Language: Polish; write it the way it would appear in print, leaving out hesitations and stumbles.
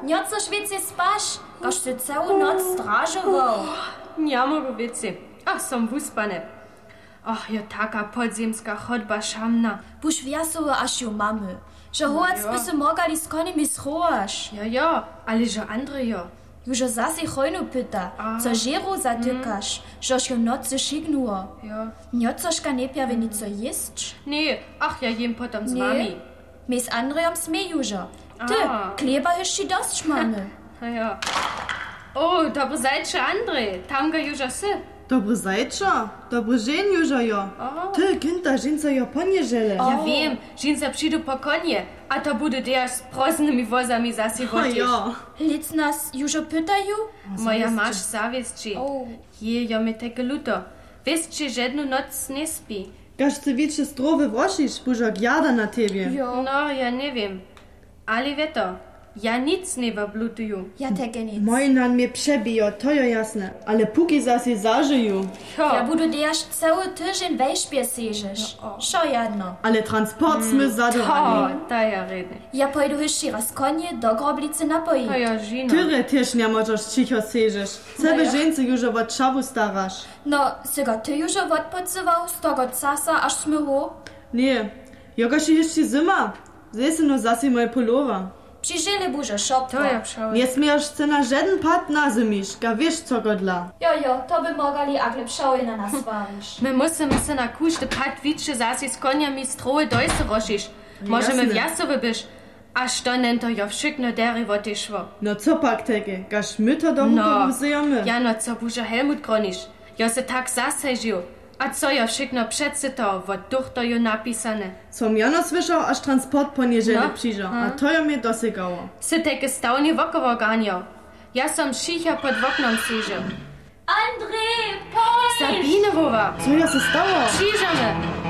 Niecoż więcej spasz, każ ty całą noc strażował. Nie mogę więcej. Ach, som wyspany. Ach, ja taka podziemska chodba szamna. Buś wiasowe aż ją mamy. Że hołac by se mogali z koniemi schowasz. Ja, ale że Andre ja. Już zase hojnu pyta, co żeru zatykasz, żeż ją nocy szygnuło. Ja. Niecożka nie piawy nico jeść? Nie, ach, ja jem potem z wami. My z Andrejem smieju, że. Ty, chleba jeszcze dość mamy. Ja. O, dobry zajcze Andre, tam ga już sy. Dobry zajcza, dobry dzień już jo. Ty, kinta, żinca jo poniedziele. Ja wiem, żinca przyjdą po konie, a to bude der z proznymi wozami zasi wodzisz. Ja. Lic nas już pytają? Moja masz zawiesci. Je, ja mi takie luto. Wiesz, żadną noc nie spi. Gaż ty wiecie zdrowy wosisz, bużak jada na tebie. No, ja nie wiem. Ale wie to, ja nic nie wablutuju. Ja tego nic. Moi nan mnie przebijo, to jo jasne, ale póki zasi zażyju. Ja budu derž cały tydzień we śpie sežeš. Šo jedno. Ale transport sme zadowali. Ta ja rede. Ja pojdu jeszcze raz konie do groblicy napojić. To ja żino. Tyre też nie możesz cicho sežeš. Sebe żeńcy już od czawu starasz. No, sygo ty już odpoczywał z tego czasu, aż smyło? Nie, joga się jeszcze zima. Zesy no zasi moje polowa. Przyjrzeli buże szopko. To ja przałem. Nie smiesz se na żaden pat nazymisz, ga wiesz co godla. Jo, to by mogali akle pšały na nas wawisz. My musimy se na kuszty pat wicze zasi z koniami stroje dojse rošiš. Możemy wjasowy byś. Aż to nento jo wszykno deri wotyszło. No co pak tege, gaż my to domu powzejemy. Ja no co buże Helmut groniš. Ja se tak zasežił. A co ja wszykno przedse to, wot duch to jo napisane. Som ja no słyszał, aż transport po niedzielę No. przyjrzał, a to jo mnie dosygało. Se teke stałnie wokowo ganio. Ja som šicha pod oknom sežil. André, poj! Sabine wowa. Co ja se stało? Przyjrzamy.